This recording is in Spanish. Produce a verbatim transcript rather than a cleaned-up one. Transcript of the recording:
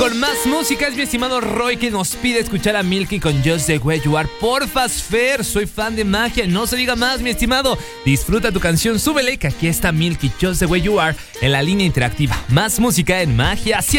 Con más música es mi estimado Roy que nos pide escuchar a Milky con Just the Way You Are. Porfas, Fer, soy fan de Magia. No se diga más, mi estimado. Disfruta tu canción, súbele, que aquí está Milky, Just the Way You Are, en la línea interactiva. Más música en Magia cien.